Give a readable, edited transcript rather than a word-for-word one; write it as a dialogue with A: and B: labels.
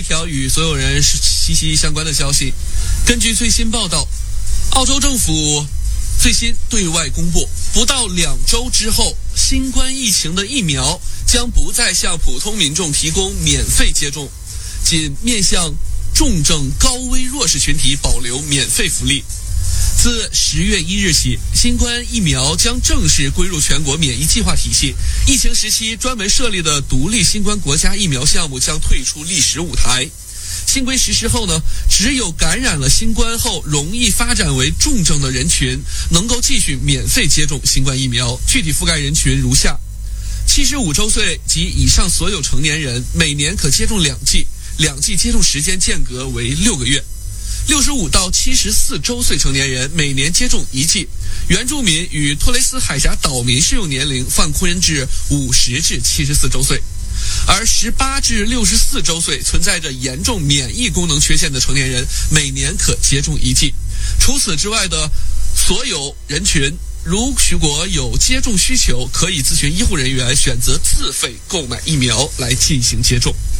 A: 一条与所有人息息相关的消息。根据最新报道，澳洲政府最新对外公布，不到2周之后，新冠疫情的疫苗将不再向普通民众提供免费接种，仅面向重症高危弱势群体保留免费福利。自10月1日起，新冠疫苗将正式归入全国免疫计划体系。疫情时期专门设立的独立新冠国家疫苗项目将退出历史舞台。新规实施后呢，只有感染了新冠后容易发展为重症的人群能够继续免费接种新冠疫苗。具体覆盖人群如下：75周岁及以上所有成年人，每年可接种2剂，2剂接种时间间隔为6个月。65到74周岁成年人，每年接种1剂。原住民与托雷斯海峡岛民适用年龄放宽至50至74周岁。而18至64周岁存在着严重免疫功能缺陷的成年人，每年可接种1剂。除此之外的所有人群，如果有接种需求，可以咨询医护人员选择自费购买疫苗来进行接种。